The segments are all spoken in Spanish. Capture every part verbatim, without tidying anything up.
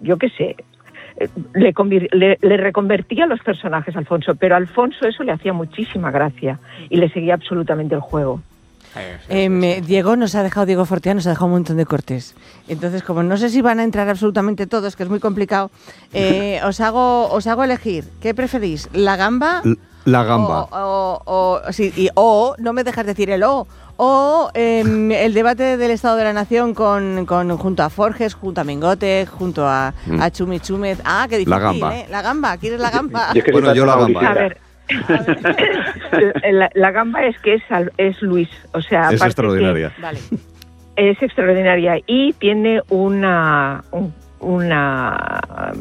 yo qué sé, le, convir, le, le reconvertía los personajes a Alfonso, pero a Alfonso eso le hacía muchísima gracia y le seguía absolutamente el juego. Eh, me, Diego nos ha dejado, Diego Fortea nos ha dejado un montón de cortes. Entonces, como no sé si van a entrar absolutamente todos, que es muy complicado, eh, os hago os hago elegir. ¿Qué preferís? ¿La gamba? La gamba. O, o, o, sí, y, o no me dejas decir el o. O eh, el debate del Estado de la Nación con, con junto a Forges, junto a Mingote, junto a, mm. a Chumi Chúmez. Ah, qué difícil, la gamba. ¿eh? La gamba, ¿quieres la gamba? Yo, yo bueno, yo la gamba. A ver. la, la gamba es que es, es Luis, o sea, es extraordinaria. Que, vale. Es extraordinaria y tiene una una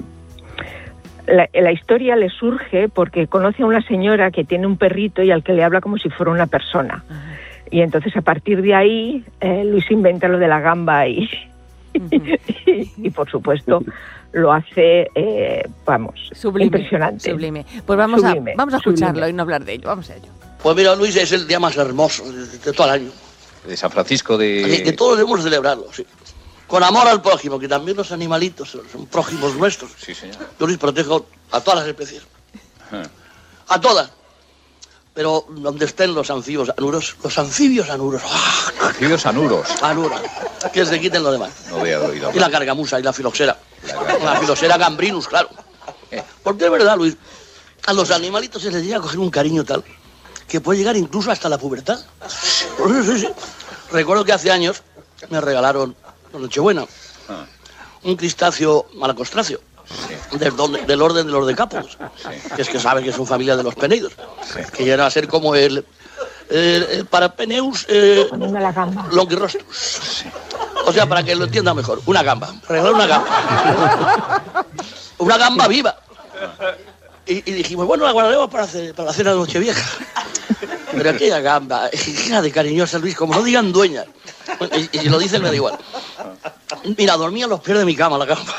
la, la historia le surge porque conoce a una señora que tiene un perrito y al que le habla como si fuera una persona. Uh-huh. Y entonces a partir de ahí eh, Luis inventa lo de la gamba y uh-huh. y, y por supuesto lo hace, eh, vamos, sublime, impresionante. Sublime. Pues vamos, sublime, a, vamos a escucharlo sublime. Y no hablar de ello. Vamos a ello. Pues mira, Luis, es el día más hermoso de, de todo el año. De San Francisco de... De, de todos debemos celebrarlo, sí. Con amor al prójimo, que también los animalitos son, son prójimos nuestros. Sí, señor. Yo, Luis, protejo a todas las especies. Ah. A todas. Pero donde estén los anfibios anuros, los anfibios anuros. ¡Oh! Anfibios anuros. Anuros. Que se quiten los demás. No había oído. Y la cargamusa y la filoxera. La, la filoxera gambrinus, claro. Porque es verdad, Luis, a los animalitos se les llega a coger un cariño tal que puede llegar incluso hasta la pubertad. Sí, sí, sí. Recuerdo que hace años me regalaron, en Nochebuena, ah. un crustáceo malacostráceo. Sí. Del, del orden de los decápodos, sí. Que es que saben que son familia de los peneidos, sí. Que llegan a ser como el, el, el Parapeneus eh, longirostrum. Sí. O sea, para que lo entienda mejor, una gamba, regalar una gamba, una gamba viva. Y, y dijimos, bueno, la guardaremos para, hacer, para la cena de Nochevieja. Pero aquella gamba, era de cariñosa, Luis, como no digan dueña. Y, y si lo dicen me da igual. Mira, dormía a los pies de mi cama la gamba.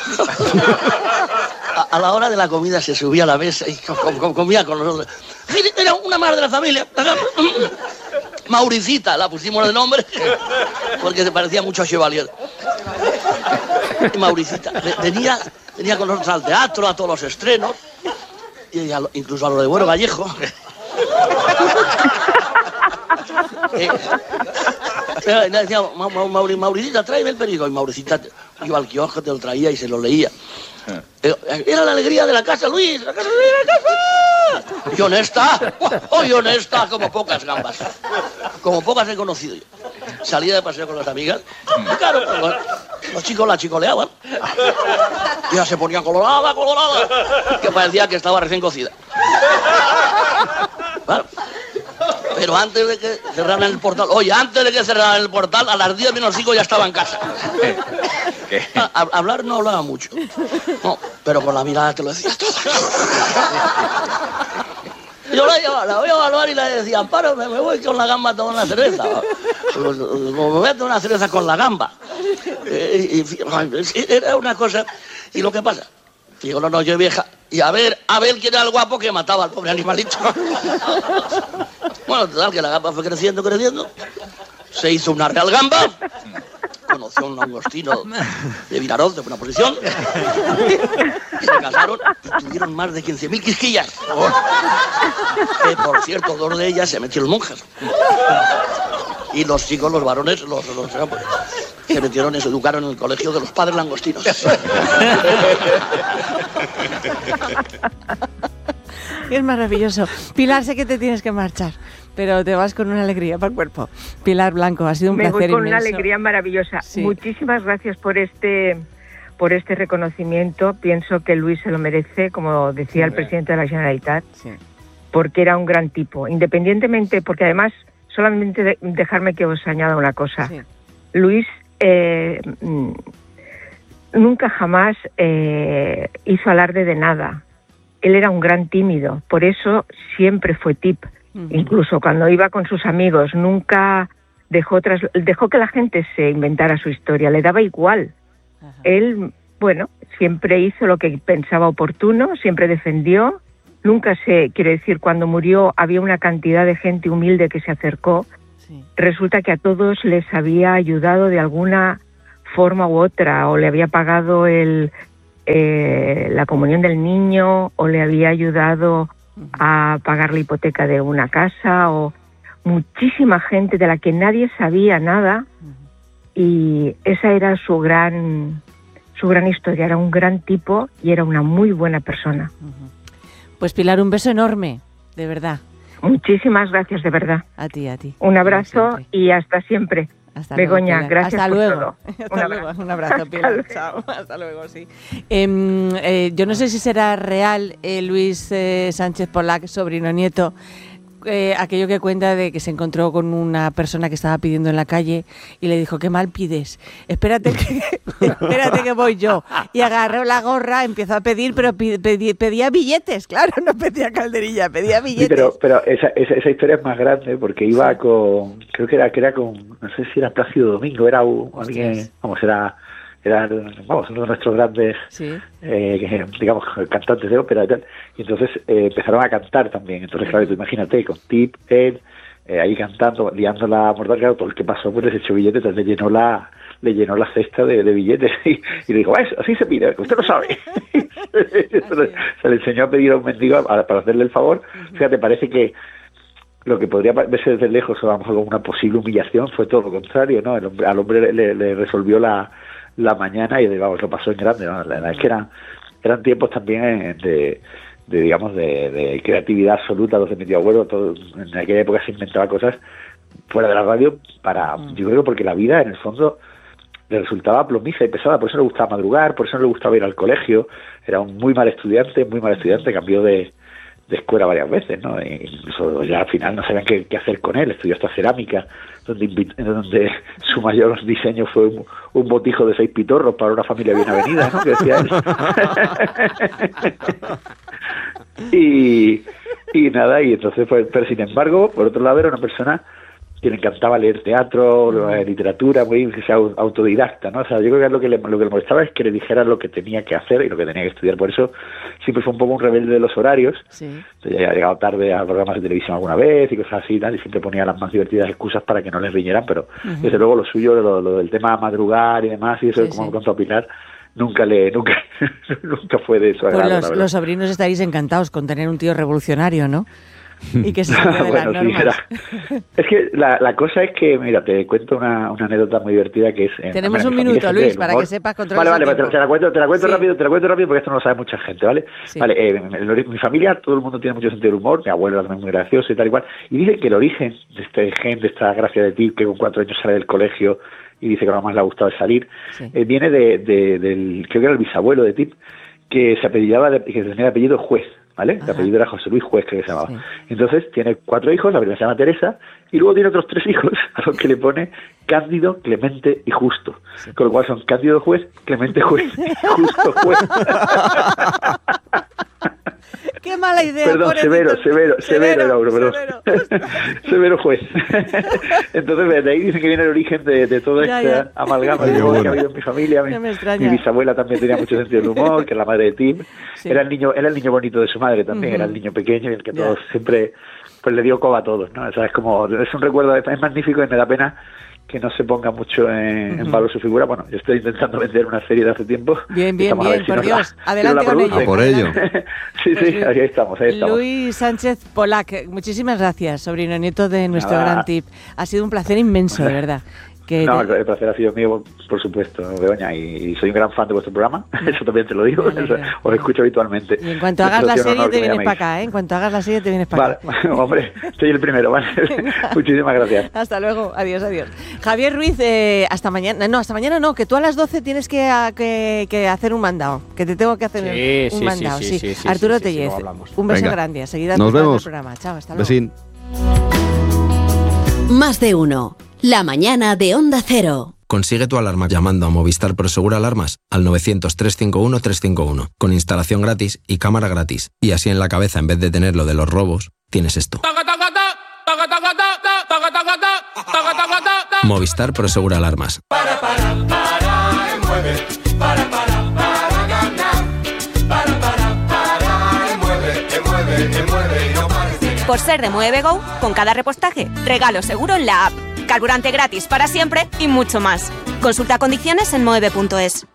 A, a la hora de la comida se subía a la mesa y com, com, comía con nosotros. Era una madre de la familia, la gamba. Mauricita, la pusimos de nombre porque se parecía mucho a Chevalier. Mauricita. Venía, venía con nosotros al teatro, a todos los estrenos, y a lo, incluso a lo de Bueno Vallejo. eh, le decía, Mauri, Mauricita, tráeme el periódico. Y Mauricita iba al kiosco, te lo traía y se lo leía. Eh, era la alegría de la casa, Luis, la casa, Luis, la casa. Y honesta, oh, y honesta, como pocas gambas. Como pocas he conocido yo. Salía de paseo con las amigas, y claro, los, los chicos la chicoleaban. Y ya se ponía colorada, colorada, que parecía que estaba recién cocida. Claro. Pero antes de que cerraran el portal, oye, antes de que cerraran el portal, a las diez menos cinco ya estaba en casa. ¿Qué? A, a, hablar no hablaba mucho. No, pero con la mirada te lo decía todo. Yo la, llevaba, la voy a evaluar y le decía, Amparo, me, me voy con la gamba a tomar una cerveza. Me voy a tomar una cerveza con la gamba. Eh, y, y, era una cosa. ¿Y lo que pasa? Digo, no, no, yo vieja. Y a ver, a ver quién era el guapo que mataba al pobre animalito. Bueno, total, que la gamba fue creciendo, creciendo. Se hizo una real gamba. Conoció a un langostino de Vinaroz, de buena posición. Se casaron y tuvieron más de quince mil quisquillas. Que, por cierto, dos de ellas se metieron monjas. Y los chicos, los varones, los, los, se metieron y se educaron en el colegio de los padres langostinos. Es maravilloso. Pilar, sé que te tienes que marchar, pero te vas con una alegría para el cuerpo. Pilar Blanco, ha sido un Me placer voy con inmenso. Una alegría maravillosa. Sí. Muchísimas gracias por este por este reconocimiento. Pienso que Luis se lo merece, como decía el presidente de la Generalitat, sí. Porque era un gran tipo, independientemente, porque además, solamente de, dejarme que os añada una cosa. Sí. Luis eh, nunca jamás eh, hizo alarde de nada. Él era un gran tímido, por eso siempre fue tip. Uh-huh. Incluso cuando iba con sus amigos, nunca dejó, tras, dejó que la gente se inventara su historia, le daba igual. Uh-huh. Él, bueno, siempre hizo lo que pensaba oportuno, siempre defendió, nunca se, quiero decir, cuando murió había una cantidad de gente humilde que se acercó. Sí. Resulta que a todos les había ayudado de alguna forma u otra, o le había pagado el... eh, la comunión del niño, o le había ayudado a pagar la hipoteca de una casa, o muchísima gente de la que nadie sabía nada, y esa era su gran, su gran historia. Era un gran tipo y era una muy buena persona. Pues Pilar, un beso enorme, de verdad. Muchísimas gracias, de verdad. A ti, a ti. Un abrazo y hasta siempre. Hasta Begoña, luego, gracias hasta por luego. todo. Hasta Un luego. abrazo. Un abrazo, Pilar. Hasta Chao. Hasta luego, sí. Eh, eh, yo no sé si será real eh, Luis eh, Sánchez Polac, sobrino nieto, eh, aquello que cuenta de que se encontró con una persona que estaba pidiendo en la calle y le dijo, qué mal pides, espérate que, espérate que voy yo. Y agarró la gorra, empezó a pedir, pero pedía, pedía billetes, claro, no pedía calderilla, pedía billetes. Sí, pero pero esa, esa, esa historia es más grande porque iba sí. con, creo que era, que era con, no sé si era Plácido Domingo, era un, alguien, vamos, era... Era, vamos, uno de nuestros grandes, sí. eh, digamos, cantantes de ópera y tal. Y entonces eh, empezaron a cantar también. Entonces, claro, tú imagínate, con Tip, él, eh, ahí cantando, liando la mortal, claro, todo el que pasó, pues les echó billetes, entonces le llenó la, le llenó la cesta de, de billetes. Y, y le dijo, eso, así se pide, usted lo sabe. Entonces, se le enseñó a pedir a un mendigo para, para hacerle el favor. Uh-huh. Fíjate, parece que lo que podría verse desde lejos, o a lo mejor como una posible humillación, fue todo lo contrario, ¿no? El hombre, al hombre le, le resolvió la la mañana y vamos, lo pasó en grande, ¿no? La verdad es que eran eran tiempos también de, de digamos de, de creatividad absoluta, los de mi tío abuelo, todo, en aquella época se inventaba cosas fuera de la radio para, mm. yo creo, porque la vida en el fondo le resultaba plomiza y pesada, por eso le gustaba madrugar, por eso no le gustaba ir al colegio, era un muy mal estudiante, muy mal estudiante, cambió de, de escuela varias veces, ¿no? E incluso ya al final no sabían qué, qué hacer con él, estudió hasta cerámica, donde, donde su mayor diseño fue un, un botijo de seis pitorros para una familia bien avenida, ¿no? Que decía él. y, y nada, y entonces, pues, pero sin embargo, por otro lado, era una persona que le encantaba leer teatro, eh, literatura, muy que sea autodidacta, ¿no? O sea, yo creo que lo que le, lo que le molestaba es que le dijera lo que tenía que hacer y lo que tenía que estudiar. Por eso siempre fue un poco un rebelde de los horarios. Sí. Entonces, ya ha llegado tarde a programas de televisión alguna vez y cosas así y tal, y siempre ponía las más divertidas excusas para que no les riñeran, pero uh-huh. desde luego lo suyo, lo, lo del tema madrugar y demás, y eso, sí, como sí. contó Pilar, nunca le nunca nunca fue de su agrado. Pues los, los sobrinos estaréis encantados con tener un tío revolucionario, ¿no? Y que se salga de bueno, las normas. Sí, es que la, la cosa es que, mira, te cuento una, una anécdota muy divertida que es... En, Tenemos un minuto, Luis, para que sepas controlar. Vale, vale, te, te la cuento, te la cuento sí. rápido, te la cuento rápido porque esto no lo sabe mucha gente, ¿vale? Sí. Vale, eh, en mi familia todo el mundo tiene mucho sentido del humor, mi abuelo también es muy gracioso y tal y cual, y dicen que el origen de este gen, de esta gracia de Tip, que con cuatro años sale del colegio y dice que lo más le ha gustado es salir, sí. eh, viene de, de, del, creo que era el bisabuelo de Tip, que se apellidaba, de, que tenía el apellido Juez, ¿vale? El apellido era José Luis Juez, creo que se llamaba. Sí. Entonces tiene cuatro hijos, la primera se llama Teresa, y luego tiene otros tres hijos a los que le pone Cándido, Clemente y Justo. Sí. Con lo cual son Cándido Juez, Clemente Juez y Justo Juez. Qué mala idea. Perdón, severo, severo, severo, severo, Lauro, perdón. Severo, severo Juez. Entonces, de ahí dicen que viene el origen de, de todo este amalgama de humor que ha habido en mi familia. Mi, mi bisabuela también tenía mucho sentido del humor, que es la madre de Tim. Sí. Era el niño, era el niño bonito de su madre también, uh-huh. era el niño pequeño y el que todos yeah. siempre pues le dio coba a todos, ¿no? O sea, es como, es un recuerdo, es magnífico y me da pena que no se ponga mucho en, uh-huh. en valor su figura. Bueno, yo estoy intentando vender una serie de hace tiempo. Bien, bien, bien, si por Dios. La, adelante con ello. A por ello. sí, sí, ahí estamos, ahí estamos. Luis Sánchez Polac, muchísimas gracias, sobrino nieto de nuestro Nada. gran Tip. Ha sido un placer inmenso, de verdad. Que no, te... el placer ha sido mío, por supuesto, Begoña, y soy un gran fan de vuestro programa, eso también te lo digo, vale, o sea, os escucho habitualmente. Y en cuanto hagas la serie te vienes para acá, ¿eh? En cuanto hagas la serie te vienes para vale, acá. Hombre, soy el primero, ¿vale? Muchísimas gracias. Hasta luego, adiós, adiós. Javier Ruiz, eh, hasta mañana, no, hasta mañana no, que tú a las doce tienes que, a, que, que hacer un mandado, que te tengo que hacer sí, un sí, mandado, sí. sí, sí, sí Arturo sí, sí, Tellez, sí, un beso Venga. grande, a seguir Nos vemos. el programa. Chao, hasta luego. Besín. Más de uno. La mañana de Onda Cero. Consigue tu alarma llamando a Movistar Prosegur Alarmas al novecientos, trescientos cincuenta y uno, trescientos cincuenta y uno, con instalación gratis y cámara gratis. Y así en la cabeza, en vez de tener lo de los robos, tienes esto. Movistar Prosegur Alarmas. Para, para, para, mueve, para, para, para ganar. Para, para, para, mueve, mueve, mueve y no pares de ganar. Por ser de Mueve Go, con cada repostaje, regalo seguro en la app. Carburante gratis para siempre y mucho más. Consulta condiciones en moeve punto es.